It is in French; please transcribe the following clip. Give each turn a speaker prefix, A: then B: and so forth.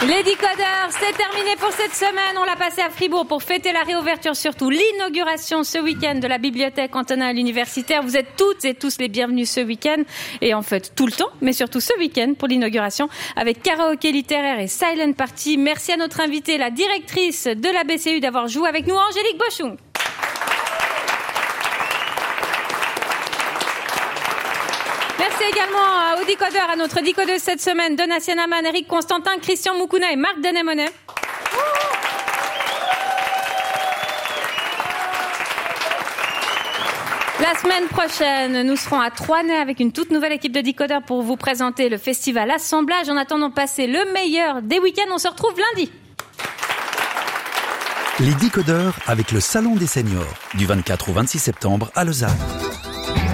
A: Les décodeurs, c'est terminé pour cette semaine. On l'a passé à Fribourg pour fêter la réouverture, surtout l'inauguration ce week-end de la bibliothèque Antonin universitaire. Vous êtes toutes et tous les bienvenus ce week-end et en fait tout le temps, mais surtout ce week-end pour l'inauguration avec karaoké littéraire et silent party. Merci à notre invitée, la directrice de la BCU, d'avoir joué avec nous, Angélique Boschung. Merci également aux décodeurs, à notre décodeuse cette semaine, Donatien Aman, Eric Constantin, Christian Moukouna et Marc Denemonet. La semaine prochaine, nous serons à Troisnay avec une toute nouvelle équipe de décodeurs pour vous présenter le festival Assemblage. En attendant de passer le meilleur des week-ends, on se retrouve lundi.
B: Les décodeurs avec le Salon des seniors, du 24 au 26 septembre à Lausanne.